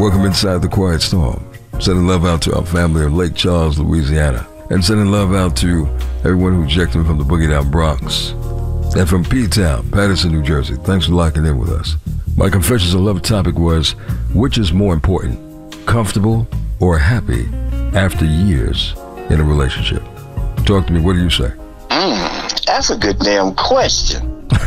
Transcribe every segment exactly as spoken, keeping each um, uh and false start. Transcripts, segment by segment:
Welcome inside the Quiet Storm. Sending love out to our family in Lake Charles, Louisiana. And sending love out to everyone who checked in from the Boogie Down Bronx. And from P-Town, Patterson, New Jersey. Thanks for locking in with us. My Confessions of Love topic was, which is more important, comfortable or happy after years in a relationship? Talk to me. What do you say? Mm, that's a good damn question.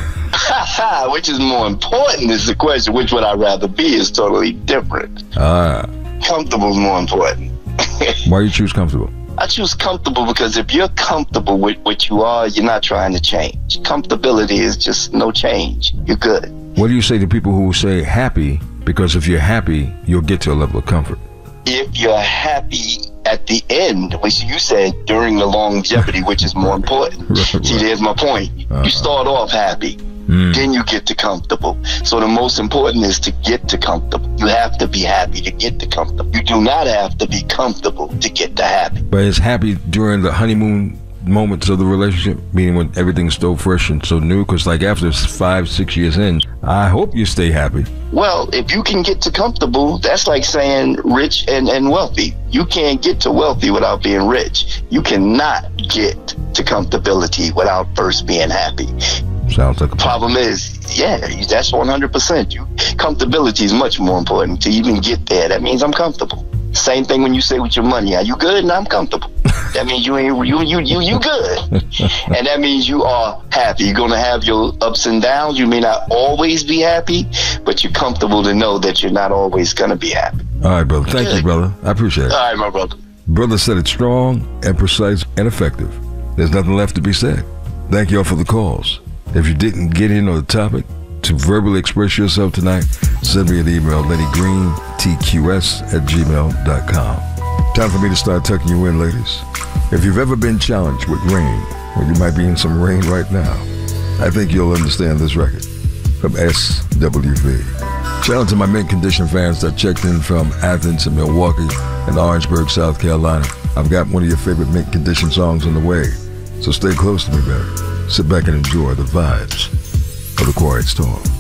Which is more important is the question. Which would I rather be is totally different. Ah. Comfortable is more important. Why you choose comfortable? I choose comfortable because if you're comfortable with what you are, you're not trying to change. Comfortability is just no change. You're good. What do you say to people who say happy? Because if you're happy, you'll get to a level of comfort. If you're happy at the end, which you said during the longevity, which is more important. Right, right. See, there's my point. Uh-huh. You start off happy. Mm. Then you get to comfortable. So the most important is to get to comfortable. You have to be happy to get to comfortable. You do not have to be comfortable to get to happy. But is happy during the honeymoon moments of the relationship, meaning when everything's so fresh and so new? Because like after five, six years in, I hope you stay happy. Well, if you can get to comfortable, that's like saying rich and, and wealthy. You can't get to wealthy without being rich. You cannot get to comfortability without first being happy. Sounds like a problem is, yeah, that's one hundred percent. You comfortability is much more important to even get there. That means I'm comfortable. Same thing when you say with your money, are you good? And I'm comfortable. That means you ain't you you you you good. And that means you are happy. You're gonna have your ups and downs. You may not always be happy, but you're comfortable to know that you're not always gonna be happy. All right, brother. Thank good. you, brother. I appreciate it. All right, my brother. Brother said it strong and precise and effective. There's nothing left to be said. Thank you all for the calls. If you didn't get in on the topic to verbally express yourself tonight, send me an email, lenny green t q s at gmail dot com. Time for me to start tucking you in, ladies. If you've ever been challenged with rain, or you might be in some rain right now, I think you'll understand this record from S W V. Shout out to my mint condition fans that checked in from Athens and Milwaukee and Orangeburg, South Carolina. I've got one of your favorite mint condition songs on the way, so stay close to me, baby. Sit back and enjoy the vibes of the Quiet Storm.